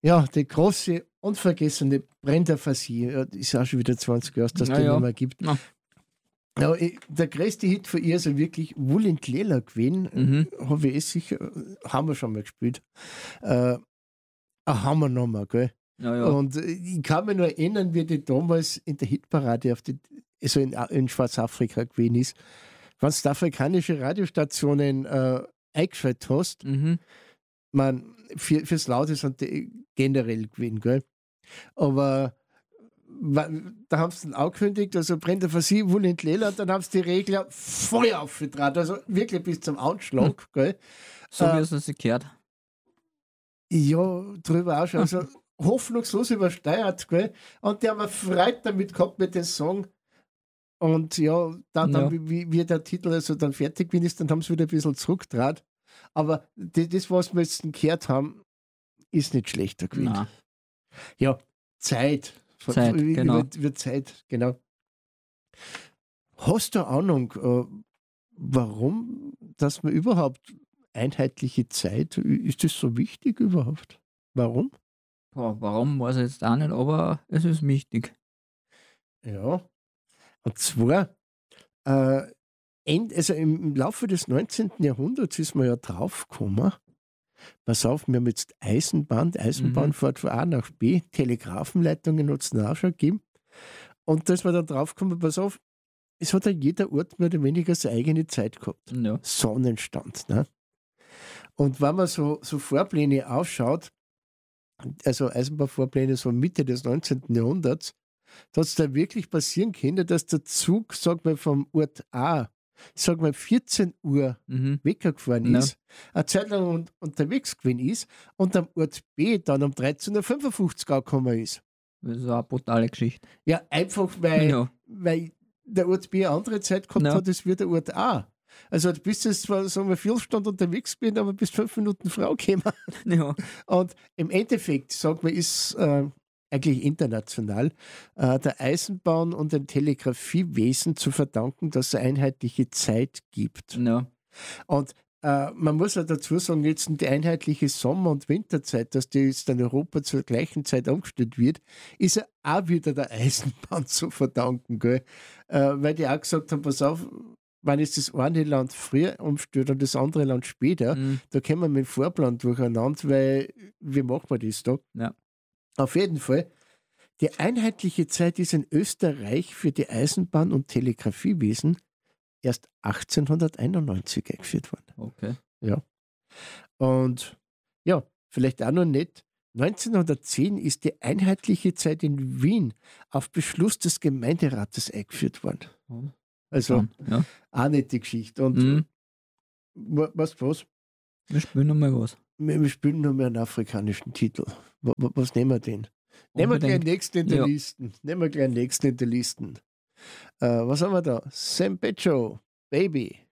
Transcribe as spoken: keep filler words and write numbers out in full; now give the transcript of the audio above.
Ja, die große, unvergessene Brennerphasie, ja, ist auch schon wieder zwanzig Jahre, dass es Ja, den ja. nicht mehr gibt. Ja. Ja, ich- der größte Hit von ihr ist ja wirklich Wulin Lehler gewesen. Mhm. Habe ich eh sicher, haben wir schon mal gespielt. Äh, eine Hammernummer, gell? Ja, ja. Und äh, ich kann mich nur erinnern, wie die damals in der Hitparade auf die, also in, in Schwarzafrika gewesen ist. Wenn du afrikanische Radiostationen äh, eingeschaltet hast, Mhm. man, für, fürs Laute sind die generell gewesen, gell? Aber wa- da haben sie dann angekündigt, also brennt für sie wohl in Lehler, und dann haben sie die Regler voll aufgetragen, also wirklich bis zum Anschlag, gell? So Äh, wie es sich gehört. Ja, drüber auch schon. Also hoffnungslos übersteuert, gell? Und die haben wir Freude damit gehabt mit dem Song. Und ja, dann, dann Ja. wie, wie wie der Titel also dann fertig gewesen ist, dann haben sie wieder ein bisschen zurückgetragen. Aber das, das, was wir jetzt gehört haben, ist nicht schlechter gewesen. Nein. Ja, Zeit. Von- Zeit, über, genau. über Zeit, genau. Hast du Ahnung, äh, warum, dass man überhaupt einheitliche Zeit, ist das so wichtig überhaupt? Warum? Boah, warum, weiß ich jetzt auch nicht, aber es ist wichtig. Ja, und zwar, äh, end, also im, im Laufe des neunzehnten. Jahrhunderts ist man ja draufgekommen, pass auf, wir haben jetzt Eisenbahn, die Eisenbahn Mhm. fährt von A nach B, Telegrafenleitungen hat es auch schon gegeben. Und da ist man dann draufgekommen, pass auf, es hat ja jeder Ort mehr oder weniger seine eigene Zeit gehabt. Ja. Sonnenstand. Ne? Und wenn man so, so Vorpläne aufschaut, also Eisenbahnvorpläne so Mitte des neunzehnten. Jahrhunderts, da hat es da wirklich passieren können, dass der Zug, sag mal, vom Ort A, sag mal, vierzehn Uhr Mhm. weggefahren Ja. ist, eine Zeit lang un unterwegs gewesen ist und am Ort B dann um dreizehn Uhr fünfundfünfzig angekommen ist. Das ist auch eine brutale Geschichte. Ja, einfach weil, Ja. weil der Ort B eine andere Zeit gehabt Ja. hat, als wie der Ort A. Also du bist jetzt zwar, sagen wir, Viertelstunde unterwegs gewesen, aber bist fünf Minuten Frau gekommen. Ja. Und im Endeffekt, sagt man, ist äh, eigentlich international äh, der Eisenbahn und dem Telegrafiewesen zu verdanken, dass es eine einheitliche Zeit gibt. Ja. Und äh, man muss ja dazu sagen, jetzt die einheitliche Sommer- und Winterzeit, dass die jetzt in Europa zur gleichen Zeit umgestellt wird, ist ja auch wieder der Eisenbahn zu verdanken, gell? Äh, weil die auch gesagt haben, pass auf, wenn jetzt das eine Land früher umstellt und das andere Land später, Mhm. da kommen wir mit dem Fahrplan durcheinander, weil wie machen wir das da? Ja. Auf jeden Fall, die einheitliche Zeit ist in Österreich für die Eisenbahn- und Telegrafiewesen erst achtzehnhunderteinundneunzig eingeführt worden. Okay. Ja. Und ja, vielleicht auch noch nicht. neunzehnhundertzehn ist die einheitliche Zeit in Wien auf Beschluss des Gemeinderates eingeführt worden. Mhm. Also Ja. auch nicht die Geschichte. Und Mhm. wa- weißt du was? Wir spielen nochmal was. Wir, wir spielen nur mehr einen afrikanischen Titel. Wa- wa- Was nehmen wir denn? Nehmen wir gleich den Unbedingt. nächsten in der Ja. Listen. Nehmen wir gleich den nächsten in der Listen. Äh, was haben wir da? Sam Becho, Baby.